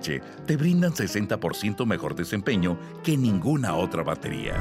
te brindan 60% mejor desempeño que ninguna otra batería.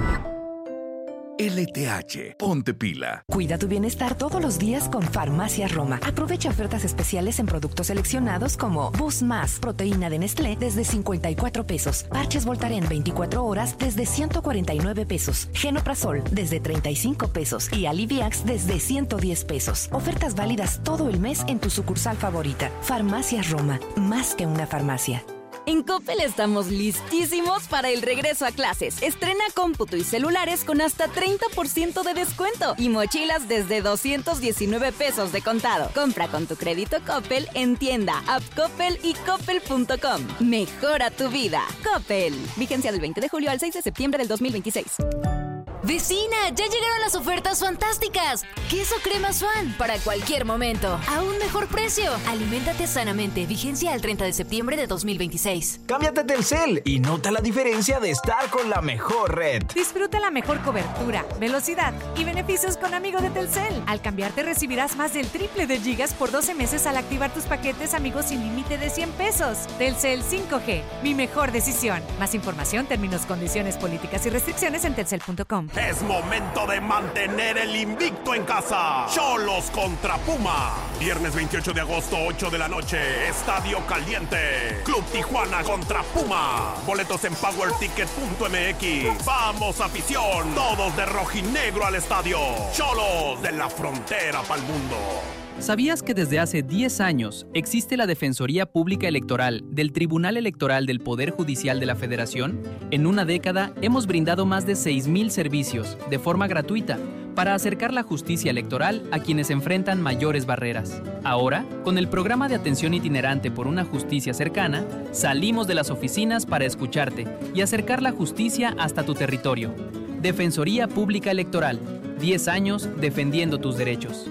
LTH, ponte pila. Cuida tu bienestar todos los días con Farmacias Roma. Aprovecha ofertas especiales en productos seleccionados como Boost Más, proteína de Nestlé desde 54 pesos. Parches Voltaren 24 horas desde 149 pesos. Genoprazol desde 35 pesos. Y Aliviax desde 110 pesos. Ofertas válidas todo el mes en tu sucursal favorita. Farmacias Roma, más que una farmacia. En Coppel estamos listísimos para el regreso a clases. Estrena cómputo y celulares con hasta 30% de descuento y mochilas desde 219 pesos de contado. Compra con tu crédito Coppel en tienda, app Coppel y coppel.com. Mejora tu vida. Coppel. Vigencia del 20 de julio al 6 de septiembre del 2026. ¡Vecina! ¡Ya llegaron las ofertas fantásticas! Queso crema Swan para cualquier momento. A un mejor precio. Aliméntate sanamente. Vigencia al 30 de septiembre de 2026. Cámbiate a Telcel y nota la diferencia de estar con la mejor red. Disfruta la mejor cobertura, velocidad y beneficios con Amigo de Telcel. Al cambiarte recibirás más del triple de gigas por 12 meses al activar tus paquetes Amigos sin límite de 100 pesos. Telcel 5G, mi mejor decisión. Más información, términos, condiciones, políticas y restricciones en telcel.com. Es momento de mantener el invicto en casa. Xolos contra Puma. Viernes 28 de agosto, 8 de la noche. Estadio Caliente. Club Tijuana contra Puma. Boletos en powerticket.mx. Vamos, afición. Todos de rojinegro al estadio. Xolos de la frontera pa'l mundo. ¿Sabías que desde hace 10 años existe la Defensoría Pública Electoral del Tribunal Electoral del Poder Judicial de la Federación? En una década hemos brindado más de 6,000 servicios de forma gratuita para acercar la justicia electoral a quienes enfrentan mayores barreras. Ahora, con el programa de atención itinerante por una justicia cercana, salimos de las oficinas para escucharte y acercar la justicia hasta tu territorio. Defensoría Pública Electoral, 10 años defendiendo tus derechos.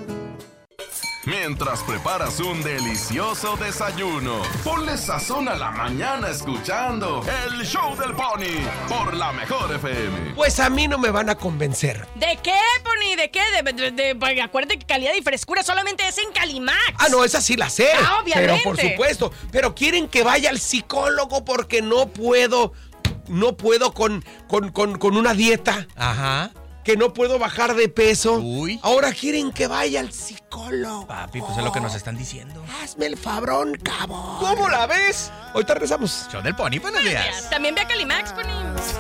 Mientras preparas un delicioso desayuno, ponle sazón a la mañana escuchando el Show del Pony por la Mejor FM. Pues a mí no me van a convencer. ¿De qué, Pony? ¿De qué? Acuérdate que calidad y frescura solamente es en Calimax. Ah, no, esa sí la sé. Ah, obviamente. Pero por supuesto. Pero quieren que vaya al psicólogo porque no puedo con una dieta. Ajá. Que no puedo bajar de peso. Uy. Ahora quieren que vaya al psicólogo. Papi, pues es lo que nos están diciendo. Hazme el fabrón, cabrón. ¿Cómo la ves? Ahorita regresamos. Show del Pony, buenos días. También ve a Calimax, Pony.